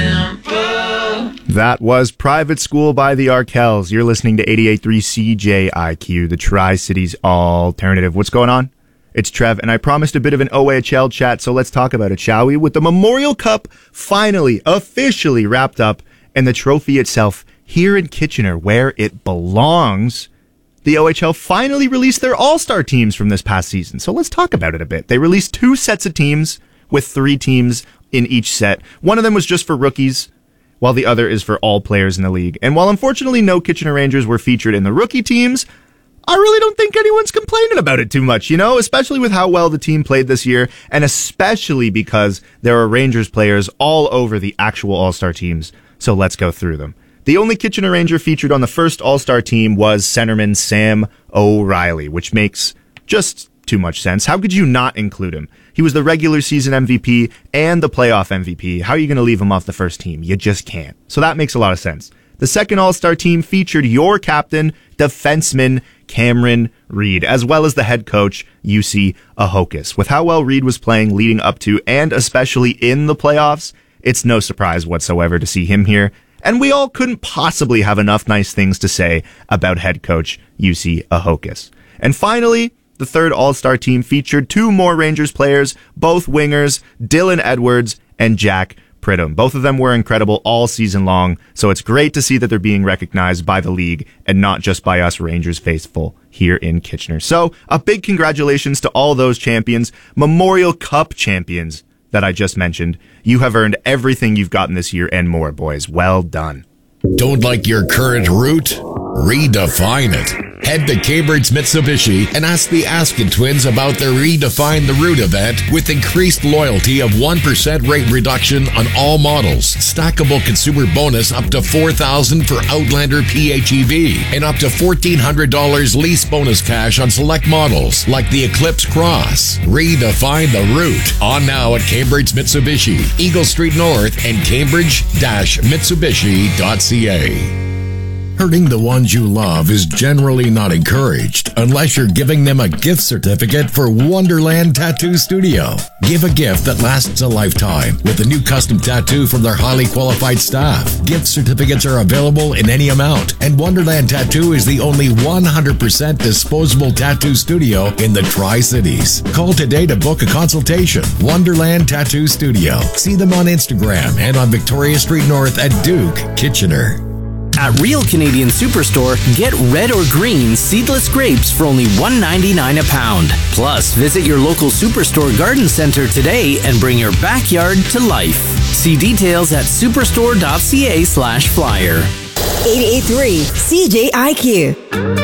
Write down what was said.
That was Private School by the Arkells. You're listening to 88.3 CJIQ, the Tri-Cities alternative. What's going on? It's Trev, and I promised a bit of an OHL chat, so let's talk about it, shall we? With the Memorial Cup finally, officially wrapped up, and the trophy itself here in Kitchener, where it belongs, the OHL finally released their all-star teams from this past season. So let's talk about it a bit. They released 2 sets of teams with 3 teams in each set. One of them was just for rookies, while the other is for all players in the league. And while unfortunately no Kitchener Rangers were featured in the rookie teams, I really don't think anyone's complaining about it too much, especially with how well the team played this year, and especially because there are Rangers players all over the actual all-star teams. So let's go through them. The only Kitchener Ranger featured on the first all-star team was centerman Sam O'Reilly, which makes just too much sense. How could you not include him? He was the regular season MVP and the playoff MVP. How are you going to leave him off the first team? You just can't. So that makes a lot of sense. The second all-star team featured your captain, defenseman Cameron Reid, as well as the head coach, Jussi Ahokas. With how well Reid was playing leading up to and especially in the playoffs, it's no surprise whatsoever to see him here. And we all couldn't possibly have enough nice things to say about head coach Jussi Ahokas. And finally, the third all-star team featured 2 more Rangers players, both wingers, Dylan Edwards and Jack Pridham. Both of them were incredible all season long, so it's great to see that they're being recognized by the league and not just by us Rangers faithful here in Kitchener. So a big congratulations to all those champions, Memorial Cup champions that I just mentioned. You have earned everything you've gotten this year and more, boys. Well done. Don't like your current route? Redefine it. Head to Cambridge Mitsubishi and ask the Askin twins about their Redefine the Route event with increased loyalty of 1% rate reduction on all models, stackable consumer bonus up to $4,000 for Outlander PHEV, and up to $1,400 lease bonus cash on select models like the Eclipse Cross. Redefine the Route. On now at Cambridge Mitsubishi, Eagle Street North, and Cambridge-Mitsubishi.ca. Hurting the ones you love is generally not encouraged unless you're giving them a gift certificate for Wonderland Tattoo Studio. Give a gift that lasts a lifetime with a new custom tattoo from their highly qualified staff. Gift certificates are available in any amount, and Wonderland Tattoo is the only 100% disposable tattoo studio in the Tri-Cities. Call today to book a consultation. Wonderland Tattoo Studio. See them on Instagram and on Victoria Street North at Duke, Kitchener. At Real Canadian Superstore, get red or green seedless grapes for only $1.99 a pound. Plus, visit your local Superstore garden center today and bring your backyard to life. See details at superstore.ca/flyer. 88.3 CJIQ.